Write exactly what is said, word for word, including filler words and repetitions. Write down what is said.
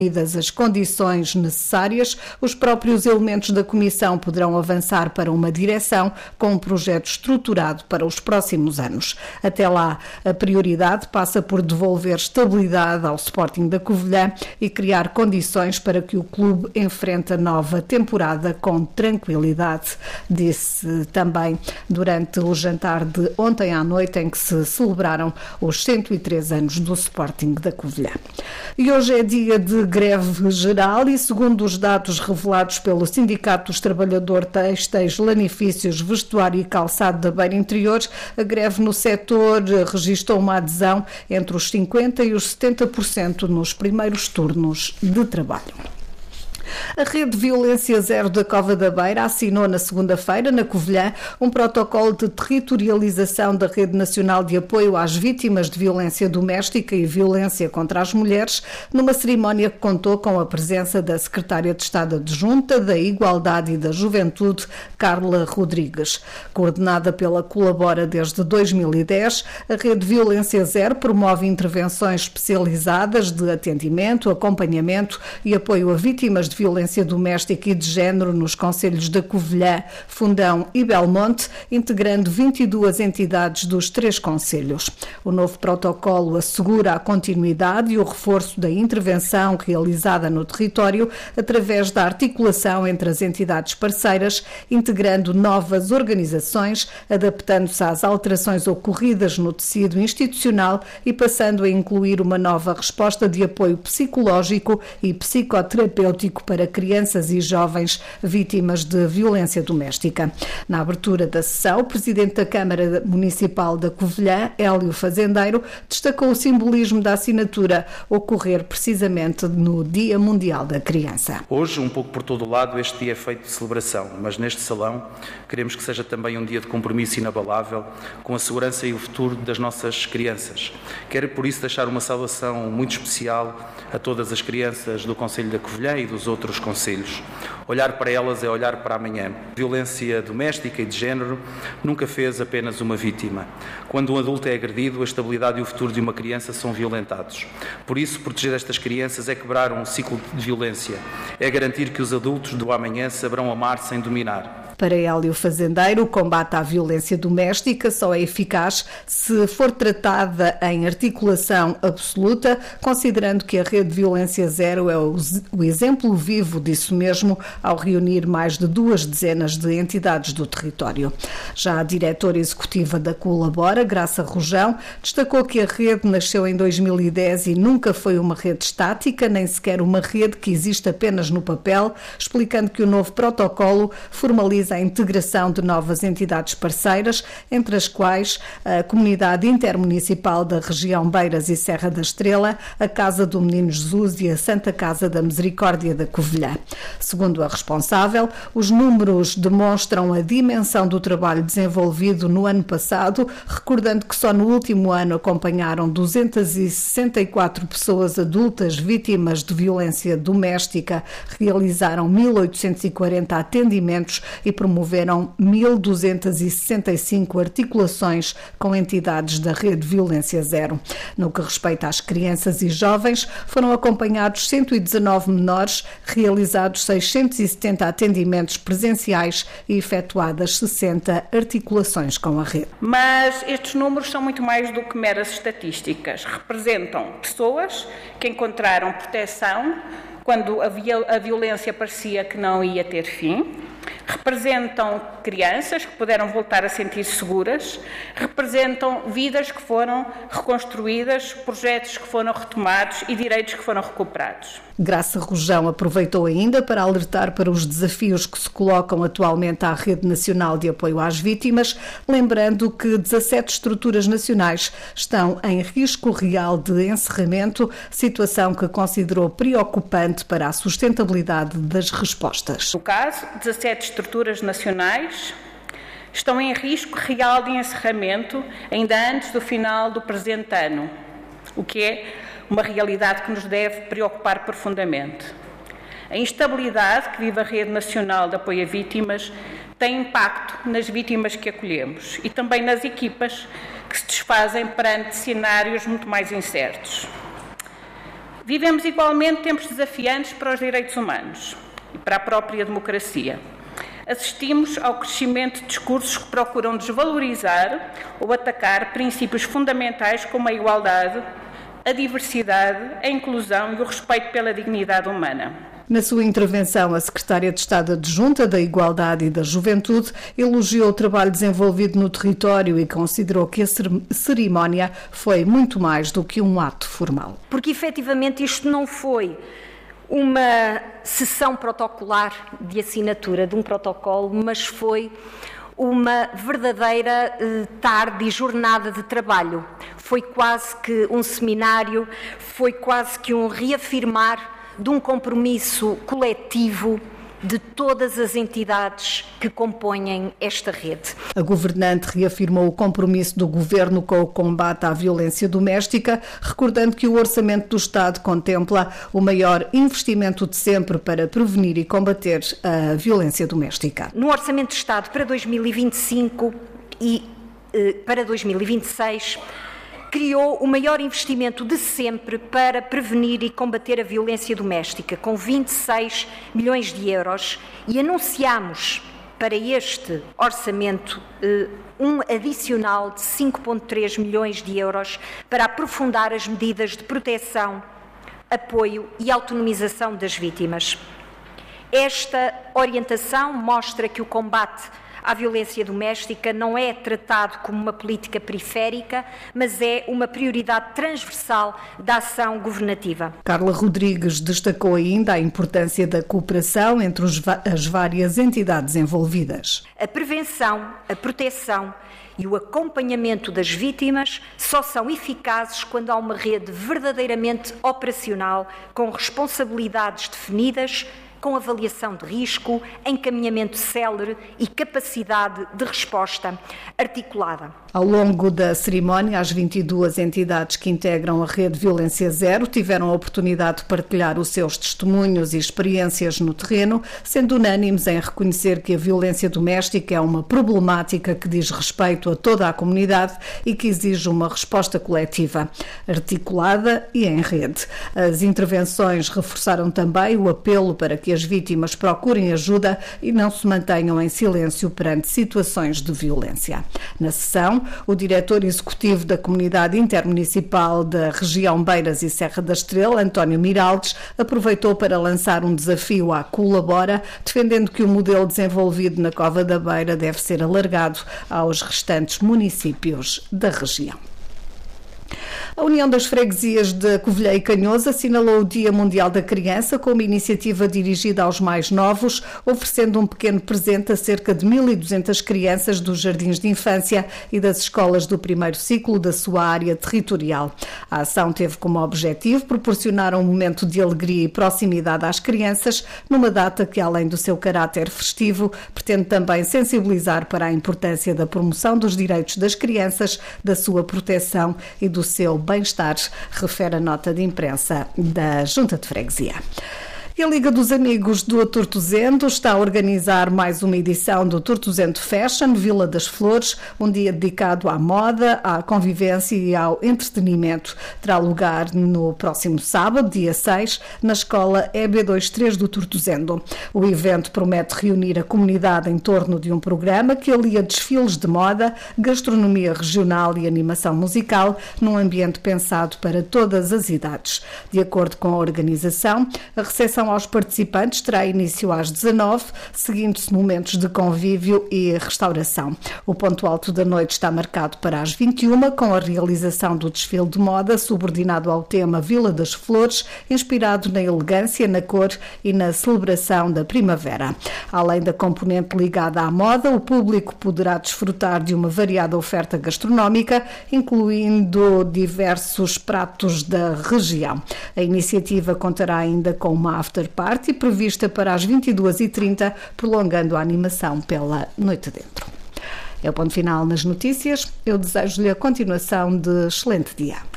as condições necessárias, os próprios elementos da Comissão poderão avançar para uma direção com um projeto estruturado para os próximos anos. Até lá, a prioridade passa por devolver estabilidade ao Sporting da Covilhã e criar condições para que o clube enfrente a nova temporada com tranquilidade, disse também durante o jantar de ontem à noite em que se celebraram os cento e três anos do Sporting da Covilhã. E hoje é dia de greve geral e, segundo os dados revelados pelo Sindicato dos Trabalhadores Têxteis, Lanifícios, Vestuário e Calçado da Beira Interior, a greve no setor registrou uma adesão entre os cinquenta por cento e os setenta por cento nos primeiros turnos de trabalho. A Rede Violência Zero da Cova da Beira assinou na segunda-feira, na Covilhã, um protocolo de territorialização da Rede Nacional de Apoio às Vítimas de Violência Doméstica e Violência contra as Mulheres, numa cerimónia que contou com a presença da Secretária de Estado Adjunta da Igualdade e da Juventude, Carla Rodrigues. Coordenada pela Colabora desde dois mil e dez, a Rede Violência Zero promove intervenções especializadas de atendimento, acompanhamento e apoio a vítimas de violência doméstica e de género nos concelhos da Covilhã, Fundão e Belmonte, integrando vinte e duas entidades dos três concelhos. O novo protocolo assegura a continuidade e o reforço da intervenção realizada no território através da articulação entre as entidades parceiras, integrando novas organizações, adaptando-se às alterações ocorridas no tecido institucional e passando a incluir uma nova resposta de apoio psicológico e psicoterapêutico para crianças e jovens vítimas de violência doméstica. Na abertura da sessão, o Presidente da Câmara Municipal da Covilhã, Hélio Fazendeiro, destacou o simbolismo da assinatura ocorrer precisamente no Dia Mundial da Criança. Hoje, um pouco por todo o lado, este dia é feito de celebração, mas neste salão queremos que seja também um dia de compromisso inabalável com a segurança e o futuro das nossas crianças. Quero, por isso, deixar uma saudação muito especial a todas as crianças do Concelho da Covilhã e dos outros concelhos. Olhar para elas é olhar para amanhã. Violência doméstica e de género nunca fez apenas uma vítima. Quando um adulto é agredido, a estabilidade e o futuro de uma criança são violentados. Por isso, proteger estas crianças é quebrar um ciclo de violência. É garantir que os adultos do amanhã saberão amar sem dominar. Para Hélio Fazendeiro, o combate à violência doméstica só é eficaz se for tratada em articulação absoluta, considerando que a Rede Violência Zero é o, o exemplo vivo disso mesmo, ao reunir mais de duas dezenas de entidades do território. Já a diretora executiva da Colabora, Graça Rojão, destacou que a rede nasceu em dois mil e dez e nunca foi uma rede estática, nem sequer uma rede que existe apenas no papel, explicando que o novo protocolo formaliza a integração de novas entidades parceiras, entre as quais a Comunidade Intermunicipal da Região Beiras e Serra da Estrela, a Casa do Menino Jesus e a Santa Casa da Misericórdia da Covilhã. Segundo a responsável, os números demonstram a dimensão do trabalho desenvolvido no ano passado, recordando que só no último ano acompanharam duzentas e sessenta e quatro pessoas adultas vítimas de violência doméstica, realizaram mil oitocentos e quarenta atendimentos e promoveram mil duzentas e sessenta e cinco articulações com entidades da Rede Violência Zero. No que respeita às crianças e jovens, foram acompanhados cento e dezanove menores, realizados seiscentos e setenta atendimentos presenciais e efetuadas sessenta articulações com a rede. Mas estes números são muito mais do que meras estatísticas. Representam pessoas que encontraram proteção quando a violência parecia que não ia ter fim. Representam crianças que puderam voltar a sentir-se seguras, representam vidas que foram reconstruídas, projetos que foram retomados e direitos que foram recuperados. Graça Rojão aproveitou ainda para alertar para os desafios que se colocam atualmente à Rede Nacional de Apoio às Vítimas, lembrando que dezassete estruturas nacionais estão em risco real de encerramento, situação que considerou preocupante para a sustentabilidade das respostas. No caso, dezassete estruturas nacionais estão em risco real de encerramento ainda antes do final do presente ano, o que é uma realidade que nos deve preocupar profundamente. A instabilidade que vive a Rede Nacional de Apoio a Vítimas tem impacto nas vítimas que acolhemos e também nas equipas que se desfazem perante cenários muito mais incertos. Vivemos igualmente tempos desafiantes para os direitos humanos e para a própria democracia. Assistimos ao crescimento de discursos que procuram desvalorizar ou atacar princípios fundamentais como a igualdade, a diversidade, a inclusão e o respeito pela dignidade humana. Na sua intervenção, a Secretária de Estado Adjunta da Igualdade e da Juventude elogiou o trabalho desenvolvido no território e considerou que a cerimónia foi muito mais do que um ato formal. Porque, efetivamente, isto não foi uma sessão protocolar de assinatura de um protocolo, mas foi uma verdadeira eh, tarde e jornada de trabalho. Foi quase que um seminário, foi quase que um reafirmar de um compromisso coletivo de todas as entidades que compõem esta rede. A governante reafirmou o compromisso do Governo com o combate à violência doméstica, recordando que o Orçamento do Estado contempla o maior investimento de sempre para prevenir e combater a violência doméstica. No Orçamento do Estado para dois mil e vinte e cinco e eh, para dois mil e vinte e seis, criou o maior investimento de sempre para prevenir e combater a violência doméstica, com vinte e seis milhões de euros, e anunciamos para este orçamento um adicional de cinco vírgula três milhões de euros para aprofundar as medidas de proteção, apoio e autonomização das vítimas. Esta orientação mostra que o combate à violência doméstica não é tratado como uma política periférica, mas é uma prioridade transversal da ação governativa. Carla Rodrigues destacou ainda a importância da cooperação entre os, as várias entidades envolvidas. A prevenção, a proteção e o acompanhamento das vítimas só são eficazes quando há uma rede verdadeiramente operacional, com responsabilidades definidas, com avaliação de risco, encaminhamento célere e capacidade de resposta articulada. Ao longo da cerimónia, as vinte e duas entidades que integram a Rede Violência Zero tiveram a oportunidade de partilhar os seus testemunhos e experiências no terreno, sendo unânimes em reconhecer que a violência doméstica é uma problemática que diz respeito a toda a comunidade e que exige uma resposta coletiva, articulada e em rede. As intervenções reforçaram também o apelo para que as vítimas procurem ajuda e não se mantenham em silêncio perante situações de violência. Na sessão, o diretor executivo da Comunidade Intermunicipal da região Beiras e Serra da Estrela, António Miraldes, aproveitou para lançar um desafio à Colabora, defendendo que o modelo desenvolvido na Cova da Beira deve ser alargado aos restantes municípios da região. A União das Freguesias de Covilhã e Canhoso assinalou o Dia Mundial da Criança com uma iniciativa dirigida aos mais novos, oferecendo um pequeno presente a cerca de mil e duzentas crianças dos jardins de infância e das escolas do primeiro ciclo da sua área territorial. A ação teve como objetivo proporcionar um momento de alegria e proximidade às crianças, numa data que, além do seu caráter festivo, pretende também sensibilizar para a importância da promoção dos direitos das crianças, da sua proteção e do seu bem-estar, refere a nota de imprensa da Junta de Freguesia. E a Liga dos Amigos do Tortozendo está a organizar mais uma edição do Tortozendo Fashion Vila das Flores, um dia dedicado à moda, à convivência e ao entretenimento. Terá lugar no próximo sábado, dia seis, na Escola E B vinte e três do Tortozendo. O evento promete reunir a comunidade em torno de um programa que alia desfiles de moda, gastronomia regional e animação musical, num ambiente pensado para todas as idades. De acordo com a organização, a recepção aos participantes terá início às dezanove, seguindo-se momentos de convívio e restauração. O ponto alto da noite está marcado para as vinte e uma, com a realização do desfile de moda subordinado ao tema Vila das Flores, inspirado na elegância, na cor e na celebração da primavera. Além da componente ligada à moda, o público poderá desfrutar de uma variada oferta gastronómica, incluindo diversos pratos da região. A iniciativa contará ainda com uma after party prevista para as vinte e duas e trinta, prolongando a animação pela noite dentro. É o ponto final nas notícias. Eu desejo-lhe a continuação de excelente dia.